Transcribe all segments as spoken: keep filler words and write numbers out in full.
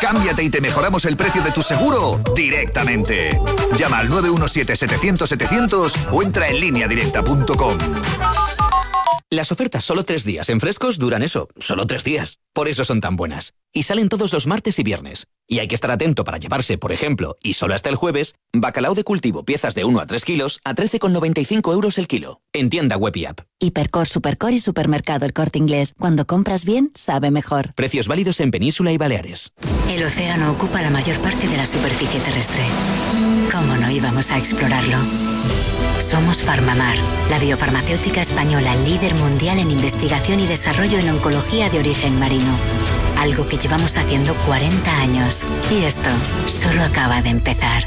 Cámbiate y te mejoramos el precio de tu seguro directamente. Llama al nueve uno siete, setecientos, setecientos o entra en línea directa punto com. Las ofertas solo tres días en Frescos duran eso, solo tres días. Por eso son tan buenas. Y salen todos los martes y viernes. Y hay que estar atento para llevarse, por ejemplo, y solo hasta el jueves, bacalao de cultivo piezas de uno a tres kilos a trece con noventa y cinco euros el kilo. En tienda web y app. Hipercor, Supercor y Supermercado El Corte Inglés. Cuando compras bien, sabe mejor. Precios válidos en Península y Baleares. El océano ocupa la mayor parte de la superficie terrestre. ¿Cómo no íbamos a explorarlo? Somos Farmamar, la biofarmacéutica española líder mundial en investigación y desarrollo en oncología de origen marino. Algo que llevamos haciendo cuarenta años. Y esto solo acaba de empezar.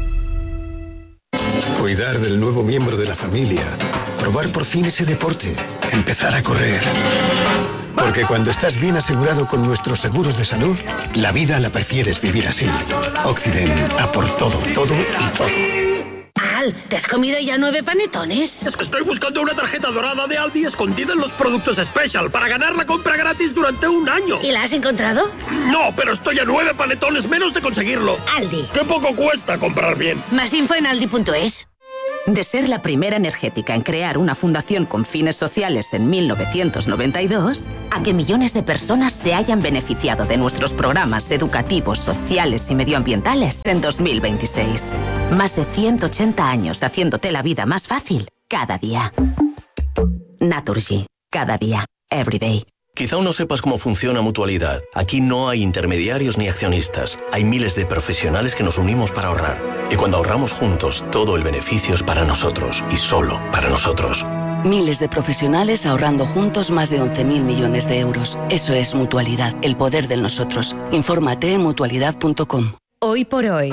Cuidar del nuevo miembro de la familia. Probar por fin ese deporte. Empezar a correr. Porque cuando estás bien asegurado con nuestros seguros de salud, la vida la prefieres vivir así. Occident, a por todo, todo y todo. Al, ¿te has comido ya nueve panetones? Es que estoy buscando una tarjeta dorada de Aldi escondida en los productos Special para ganar la compra gratis durante un año. ¿Y la has encontrado? No, pero estoy a nueve panetones menos de conseguirlo. Aldi. ¡Qué poco cuesta comprar bien! Más info en aldi punto es. De ser la primera energética en crear una fundación con fines sociales en mil novecientos noventa y dos, a que millones de personas se hayan beneficiado de nuestros programas educativos, sociales y medioambientales en dos mil veintiséis. Más de ciento ochenta años haciéndote la vida más fácil cada día. Naturgy. Cada día. Every day. Quizá aún no sepas cómo funciona Mutualidad. Aquí no hay intermediarios ni accionistas. Hay miles de profesionales que nos unimos para ahorrar. Y cuando ahorramos juntos, todo el beneficio es para nosotros y solo para nosotros. Miles de profesionales ahorrando juntos más de once mil millones de euros. Eso es Mutualidad, el poder del nosotros. Infórmate en mutualidad punto com. Hoy por hoy,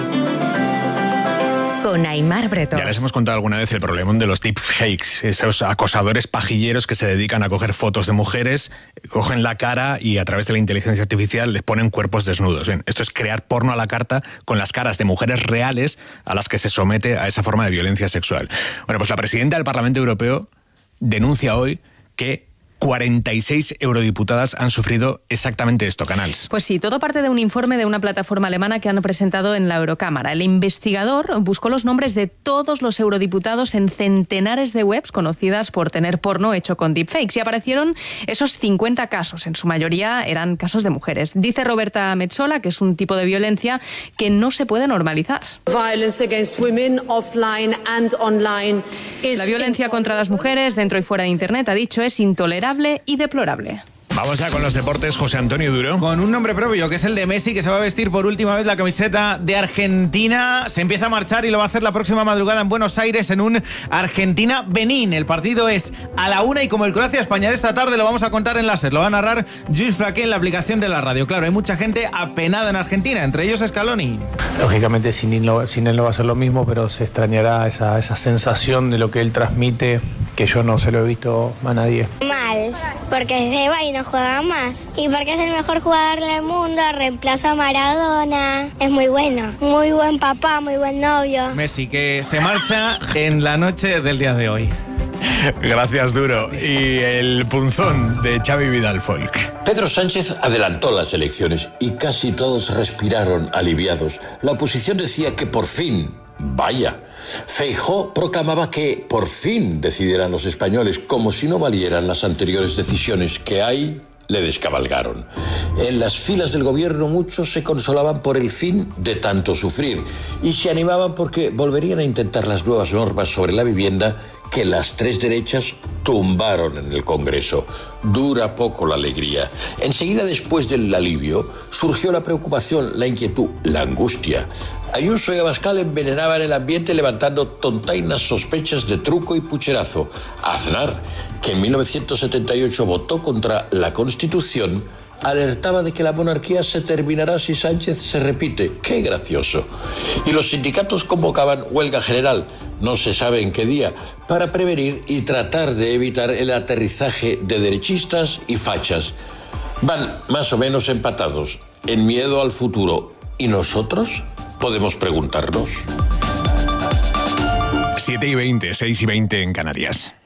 con Aimar Bretón. Ya les hemos contado alguna vez el problemón de los deepfakes, esos acosadores pajilleros que se dedican a coger fotos de mujeres, cogen la cara y a través de la inteligencia artificial les ponen cuerpos desnudos. Bien, esto es crear porno a la carta con las caras de mujeres reales a las que se somete a esa forma de violencia sexual. Bueno, pues la presidenta del Parlamento Europeo denuncia hoy que cuarenta y seis eurodiputadas han sufrido exactamente esto, Canals. Pues sí, todo parte de un informe de una plataforma alemana que han presentado en la Eurocámara. El investigador buscó los nombres de todos los eurodiputados en centenares de webs conocidas por tener porno hecho con deepfakes y aparecieron esos cincuenta casos. En su mayoría eran casos de mujeres. Dice Roberta Metsola que es un tipo de violencia que no se puede normalizar. La violencia contra las mujeres dentro y fuera de Internet, ha dicho, es intolerable y deplorable. Vamos ya con los deportes, José Antonio Duro. Con un nombre propio, que es el de Messi, que se va a vestir por última vez la camiseta de Argentina. Se empieza a marchar y lo va a hacer la próxima madrugada en Buenos Aires en un Argentina-Benín. El partido es a la una y como el Croacia-España de esta tarde lo vamos a contar en láser. Lo va a narrar Luis Flaqué en la aplicación de la radio. Claro, hay mucha gente apenada en Argentina, entre ellos Scaloni. Lógicamente sin él no, sin él no va a ser lo mismo, pero se extrañará esa, esa sensación de lo que él transmite, que yo no se lo he visto a nadie. Mal, porque se va y no juega más. Y porque es el mejor jugador del mundo, reemplaza a Maradona. Es muy bueno, muy buen papá, muy buen novio. Messi, que se marcha en la noche del día de hoy. Gracias, Duro. Y el punzón de Xavi Vidal Folk. Pedro Sánchez adelantó las elecciones y casi todos respiraron aliviados. La oposición decía que por fin, vaya. Feijóo proclamaba que por fin decidieran los españoles, como si no valieran las anteriores decisiones que hay. Le descabalgaron. En las filas del gobierno muchos se consolaban por el fin de tanto sufrir y se animaban porque volverían a intentar las nuevas normas sobre la vivienda que las tres derechas tumbaron en el Congreso. Dura poco la alegría. Enseguida, después del alivio, surgió la preocupación, la inquietud, la angustia. Ayuso y Abascal envenenaban el ambiente levantando tontainas sospechas de truco y pucherazo. Aznar, que en mil novecientos setenta y ocho votó contra la Constitución, alertaba de que la monarquía se terminará si Sánchez se repite. ¡Qué gracioso! Y los sindicatos convocaban huelga general, no se sabe en qué día, para prevenir y tratar de evitar el aterrizaje de derechistas y fachas. Van más o menos empatados en miedo al futuro. ¿Y nosotros? Podemos preguntarnos. siete y veinte, seis y veinte en Canarias.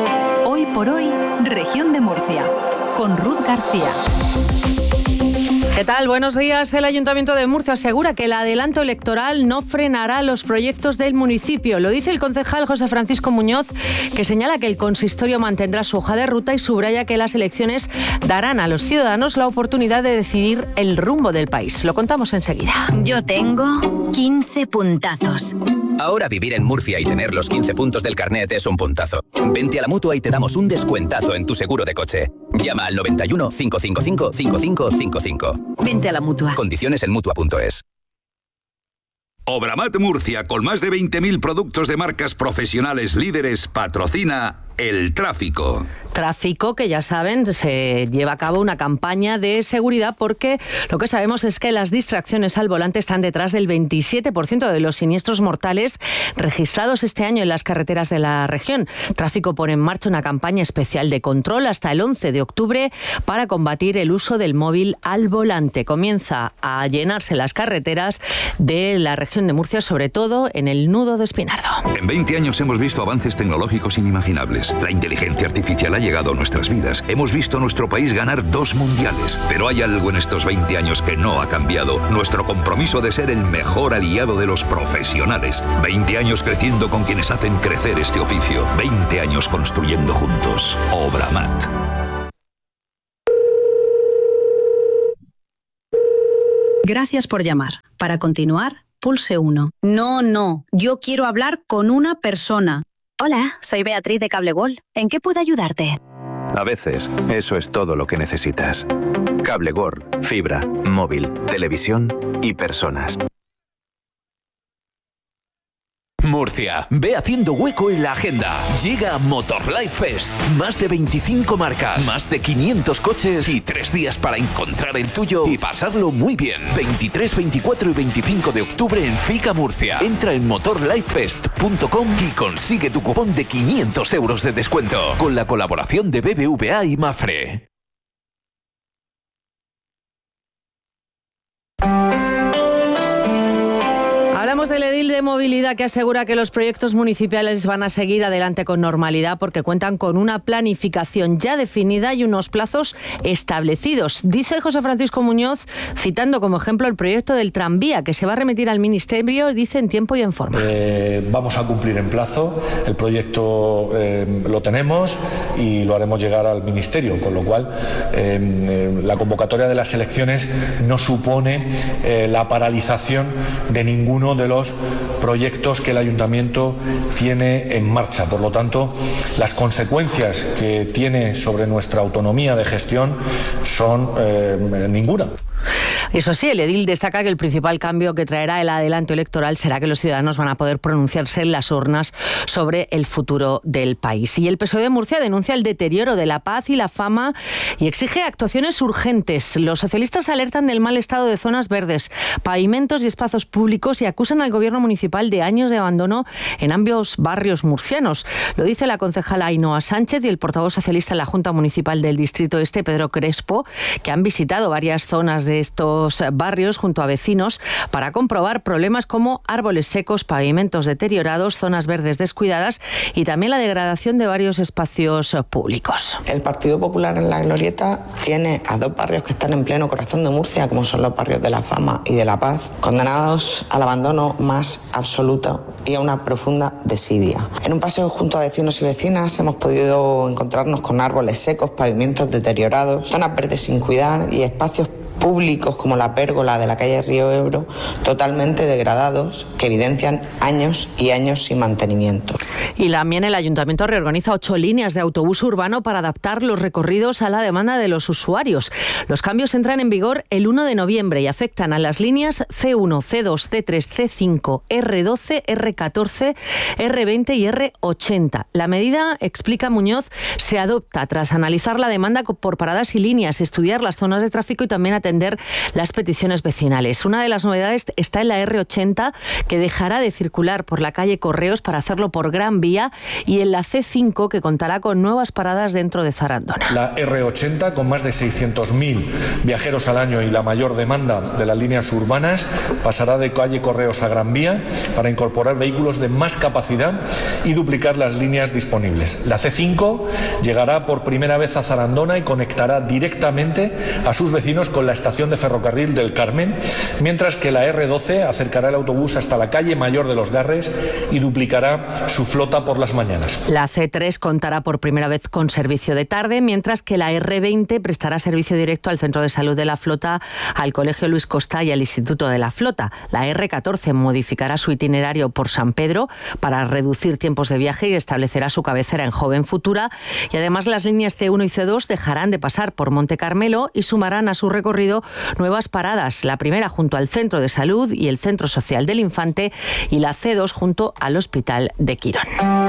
Hoy por hoy, región de Murcia, con Ruth García. ¿Qué tal? Buenos días. El Ayuntamiento de Murcia asegura que el adelanto electoral no frenará los proyectos del municipio. Lo dice el concejal José Francisco Muñoz, que señala que el consistorio mantendrá su hoja de ruta y subraya que las elecciones darán a los ciudadanos la oportunidad de decidir el rumbo del país. Lo contamos enseguida. Yo tengo quince puntazos. Ahora vivir en Murcia y tener los quince puntos del carnet es un puntazo. Vente a la Mutua y te damos un descuentazo en tu seguro de coche. Llama al noventa y uno, cinco cinco cinco, cinco cinco cinco cinco. Vente a la Mutua. Condiciones en mutua punto es. Obramat Murcia, con más de veinte mil productos de marcas profesionales líderes, patrocina El Tráfico. Tráfico, que ya saben, se lleva a cabo una campaña de seguridad porque lo que sabemos es que las distracciones al volante están detrás del veintisiete por ciento de los siniestros mortales registrados este año en las carreteras de la región. Tráfico pone en marcha una campaña especial de control hasta el once de octubre para combatir el uso del móvil al volante. Comienza a llenarse las carreteras de la región de Murcia, sobre todo en el nudo de Espinardo. En veinte años hemos visto avances tecnológicos inimaginables. La inteligencia artificial ha llegado a nuestras vidas. Hemos visto a nuestro país ganar dos mundiales. Pero hay algo en estos veinte años que no ha cambiado. Nuestro compromiso de ser el mejor aliado de los profesionales. veinte años creciendo con quienes hacen crecer este oficio. veinte años construyendo juntos. Obramat. Gracias por llamar. Para continuar, pulse uno. No, no. Yo quiero hablar con una persona. Hola, soy Beatriz de Cable World. ¿En qué puedo ayudarte? A veces, eso es todo lo que necesitas. Cable World, fibra, móvil, televisión y personas. Murcia, ve haciendo hueco en la agenda. Llega Motorlife Fest. Más de veinticinco marcas, más de quinientos coches y tres días para encontrar el tuyo y pasarlo muy bien. veintitrés, veinticuatro y veinticinco de octubre en Fica Murcia. Entra en motorlifefest punto com y consigue tu cupón de quinientos euros de descuento con la colaboración de B B V A y Mafre. Hablamos del edil de movilidad que asegura que los proyectos municipales van a seguir adelante con normalidad porque cuentan con una planificación ya definida y unos plazos establecidos. Dice José Francisco Muñoz, citando como ejemplo el proyecto del tranvía que se va a remitir al Ministerio, dice en tiempo y en forma. Eh, vamos a cumplir en plazo, el proyecto eh, lo tenemos y lo haremos llegar al Ministerio, con lo cual eh, eh, la convocatoria de las elecciones no supone eh, la paralización de ninguno de los proyectos que el Ayuntamiento tiene en marcha. Por lo tanto, las consecuencias que tiene sobre nuestra autonomía de gestión son eh, ninguna. Eso sí, el edil destaca que el principal cambio que traerá el adelanto electoral será que los ciudadanos van a poder pronunciarse en las urnas sobre el futuro del país. Y el P S O E de Murcia denuncia el deterioro de la paz y la fama y exige actuaciones urgentes. Los socialistas alertan del mal estado de zonas verdes, pavimentos y espacios públicos y acusan al gobierno municipal de años de abandono en ambos barrios murcianos. Lo dice la concejala Ainhoa Sánchez y el portavoz socialista en la Junta Municipal del Distrito Este, Pedro Crespo, que han visitado varias zonas de estos barrios junto a vecinos para comprobar problemas como árboles secos, pavimentos deteriorados, zonas verdes descuidadas y también la degradación de varios espacios públicos. El Partido Popular en la Glorieta tiene a dos barrios que están en pleno corazón de Murcia, como son los barrios de La Fama y de La Paz, condenados al abandono más absoluto y a una profunda desidia. En un paseo junto a vecinos y vecinas hemos podido encontrarnos con árboles secos, pavimentos deteriorados, zonas verdes sin cuidar y espacios públicos como la pérgola de la calle Río Ebro totalmente degradados que evidencian años y años sin mantenimiento. Y también el Ayuntamiento reorganiza ocho líneas de autobús urbano para adaptar los recorridos a la demanda de los usuarios. Los cambios entran en vigor el uno de noviembre y afectan a las líneas C uno, C dos, C tres, C cinco, R doce, R catorce, R veinte y R ochenta. La medida, explica Muñoz, se adopta tras analizar la demanda por paradas y líneas, estudiar las zonas de tráfico y también atender las peticiones vecinales. Una de las novedades está en la R ochenta, que dejará de circular por la calle Correos para hacerlo por Gran Vía, y en la C cinco, que contará con nuevas paradas dentro de Zarandona. La R ochenta, con más de seiscientos mil viajeros al año y la mayor demanda de las líneas urbanas, pasará de calle Correos a Gran Vía para incorporar vehículos de más capacidad y duplicar las líneas disponibles. La C cinco llegará por primera vez a Zarandona y conectará directamente a sus vecinos con la estación estación de ferrocarril del Carmen, mientras que la erre doce acercará el autobús hasta la calle Mayor de los Garres y duplicará su flota por las mañanas. La ce tres contará por primera vez con servicio de tarde, mientras que la erre veinte prestará servicio directo al Centro de Salud de la Flota, al Colegio Luis Costa y al Instituto de la Flota. La erre catorce modificará su itinerario por San Pedro para reducir tiempos de viaje y establecerá su cabecera en Joven Futura, y además las líneas ce uno y ce dos dejarán de pasar por Monte Carmelo y sumarán a su recorrido nuevas paradas, la primera junto al Centro de Salud y el Centro Social del Infante, y la ce dos junto al Hospital de Quirón.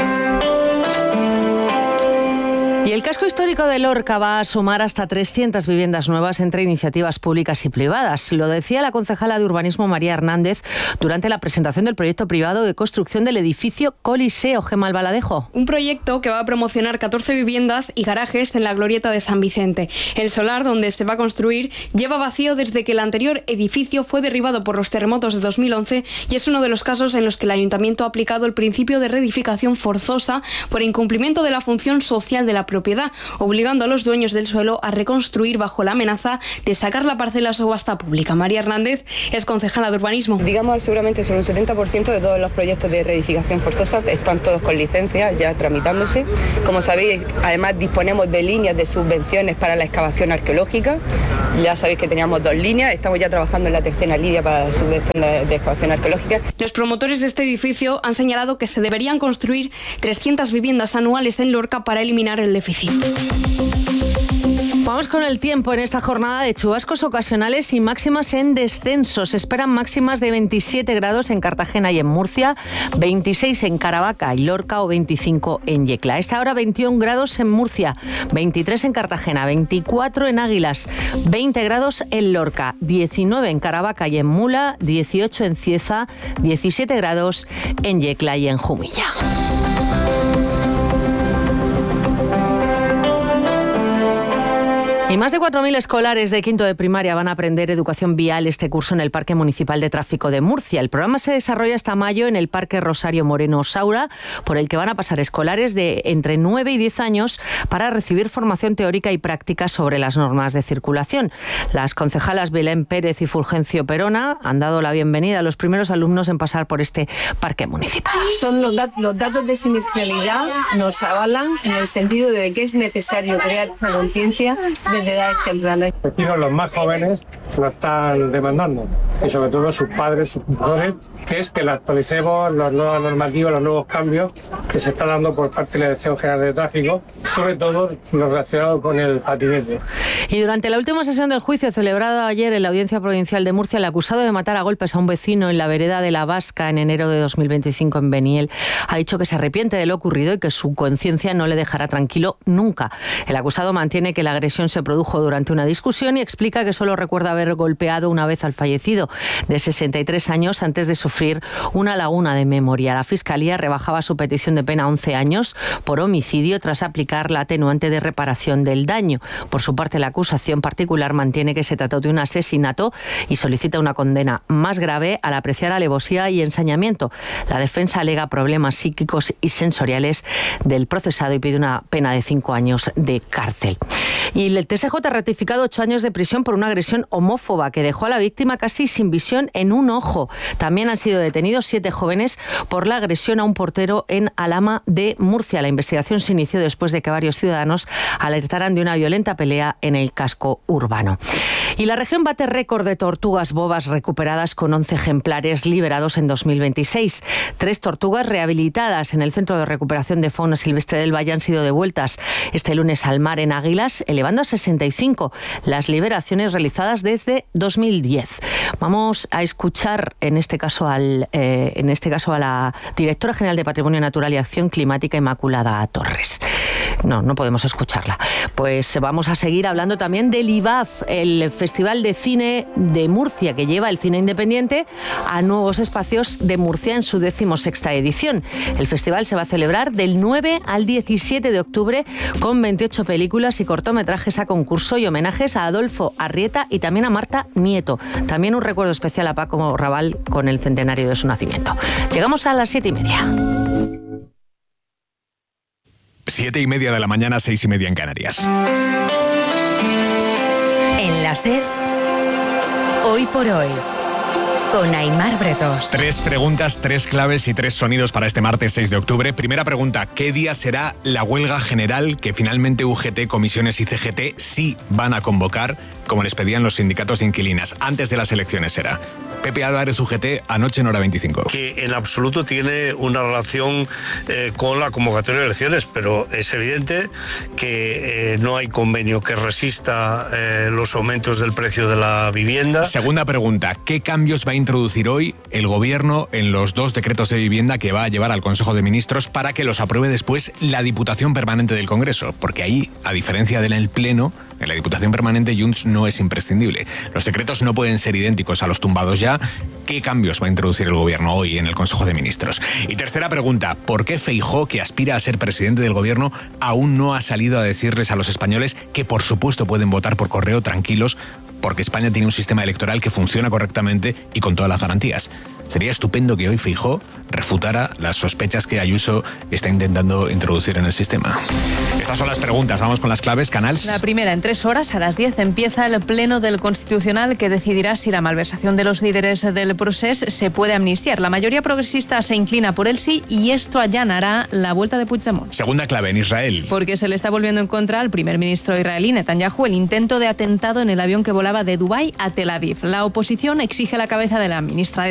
Y el casco histórico de Lorca va a sumar hasta trescientas viviendas nuevas entre iniciativas públicas y privadas. Lo decía la concejala de Urbanismo María Hernández durante la presentación del proyecto privado de construcción del edificio Coliseo. Gemma Albaladejo. Un proyecto que va a promocionar catorce viviendas y garajes en la glorieta de San Vicente. El solar donde se va a construir lleva vacío desde que el anterior edificio fue derribado por los terremotos de dos mil once y es uno de los casos en los que el ayuntamiento ha aplicado el principio de reedificación forzosa por incumplimiento de la función social de la propiedad. propiedad, obligando a los dueños del suelo a reconstruir bajo la amenaza de sacar la parcela a subasta pública. María Hernández es concejala de Urbanismo. Digamos seguramente sobre un setenta por ciento de todos los proyectos de reedificación forzosa están todos con licencia ya tramitándose. Como sabéis, además disponemos de líneas de subvenciones para la excavación arqueológica. Ya sabéis que teníamos dos líneas, estamos ya trabajando en la tercera línea para la subvención de, de excavación arqueológica. Los promotores de este edificio han señalado que se deberían construir trescientas viviendas anuales en Lorca para eliminar el déficit. Vamos con el tiempo en esta jornada de chubascos ocasionales y máximas en descenso. Se esperan máximas de veintisiete grados en Cartagena y en Murcia, veintiséis en Caravaca y Lorca o veinticinco en Yecla. A esta hora veintiún grados en Murcia, veintitrés en Cartagena, veinticuatro en Águilas, veinte grados en Lorca, diecinueve en Caravaca y en Mula, dieciocho en Cieza, diecisiete grados en Yecla y en Jumilla. Y más de cuatro mil escolares de quinto de primaria van a aprender educación vial este curso en el Parque Municipal de Tráfico de Murcia. El programa se desarrolla hasta mayo en el Parque Rosario Moreno Saura, por el que van a pasar escolares de entre nueve y diez años para recibir formación teórica y práctica sobre las normas de circulación. Las concejalas Belén Pérez y Fulgencio Perona han dado la bienvenida a los primeros alumnos en pasar por este parque municipal. Son los, dat- los datos de siniestralidad nos avalan en el sentido de que es necesario crear una conciencia desde edades tempranas. Los más jóvenes lo están demandando y sobre todo sus padres, sus tutores, que es que le actualicemos las nuevas normativas, los nuevos cambios que se están dando por parte de la Dirección General de Tráfico, sobre todo lo relacionado con el patinete. Y durante la última sesión del juicio celebrada ayer en la Audiencia Provincial de Murcia, el acusado de matar a golpes a un vecino en la vereda de La Vasca en enero de dos mil veinticinco en Beniel ha dicho que se arrepiente de lo ocurrido y que su conciencia no le dejará tranquilo nunca. El acusado mantiene que la agresión se produjo durante una discusión y explica que solo recuerda haber golpeado una vez al fallecido, de sesenta y tres años, antes de sufrir una laguna de memoria. La Fiscalía rebajaba su petición de pena a once años por homicidio tras aplicar la atenuante de reparación del daño. Por su parte, la acusación particular mantiene que se trató de un asesinato y solicita una condena más grave al apreciar alevosía y ensañamiento. La defensa alega problemas psíquicos y sensoriales del procesado y pide una pena de cinco años de cárcel. Y el T S J ha ratificado ocho años de prisión por una agresión homófoba que dejó a la víctima casi sin visión en un ojo. También han sido detenidos siete jóvenes por la agresión a un portero en Alhama de Murcia. La investigación se inició después de que varios ciudadanos alertaran de una violenta pelea en el casco urbano. Y la región bate récord de tortugas bobas recuperadas con once ejemplares liberados en dos mil veintiséis. Tres tortugas rehabilitadas en el Centro de Recuperación de Fauna Silvestre del Valle han sido devueltas este lunes al mar en Águilas, elevando a sesenta y cinco las liberaciones realizadas desde dos mil diez. Vamos a escuchar en este caso al eh, en este caso a la directora general de Patrimonio Natural y Acción Climática, Inmaculada Torres. No, no podemos escucharla. Pues vamos a seguir hablando también del I B A F, el Festival de Cine de Murcia, que lleva el cine independiente a nuevos espacios de Murcia en su decimosexta edición. El festival se va a celebrar del nueve al diecisiete de octubre con veintiocho películas y cortometrajes a concurso y homenajes a Adolfo Arrieta y también a Marta Nieto. También un recuerdo especial a Paco Raval con el centenario de su nacimiento. Llegamos a las siete y media. Siete y media de la mañana, seis y media en Canarias. En la SER, Hoy por hoy, con Aimar Bretos. Tres preguntas, tres claves y tres sonidos para este martes seis de octubre. Primera pregunta, ¿qué día será la huelga general que finalmente U G T, comisiones y C G T sí van a convocar, como les pedían los sindicatos de inquilinas? Antes de las elecciones será. Pepe Álvarez, U G T, anoche en Hora veinticinco. Que en absoluto tiene una relación eh, con la convocatoria de elecciones, pero es evidente que eh, no hay convenio que resista eh, los aumentos del precio de la vivienda. Segunda pregunta, ¿qué cambios va a introducir hoy el Gobierno en los dos decretos de vivienda que va a llevar al Consejo de Ministros para que los apruebe después la Diputación Permanente del Congreso? Porque ahí, a diferencia del Pleno, en la Diputación Permanente Junts no es imprescindible. Los decretos no pueden ser idénticos a los tumbados ya. ¿Qué cambios va a introducir el Gobierno hoy en el Consejo de Ministros? Y tercera pregunta, ¿por qué Feijóo, que aspira a ser presidente del Gobierno, aún no ha salido a decirles a los españoles que por supuesto pueden votar por correo tranquilos porque España tiene un sistema electoral que funciona correctamente y con todas las garantías? Sería estupendo que hoy Feijóo refutara las sospechas que Ayuso está intentando introducir en el sistema. Estas son las preguntas. Vamos con las claves, Canals. La primera, en tres horas, a las diez, empieza el Pleno del Constitucional que decidirá si la malversación de los líderes del procés se puede amnistiar. La mayoría progresista se inclina por el sí y esto allanará la vuelta de Puigdemont. Segunda clave, en Israel. Porque se le está volviendo en contra al primer ministro israelí, Netanyahu, el intento de atentado en el avión que volaba de Dubái a Tel Aviv. La oposición exige la cabeza de la ministra de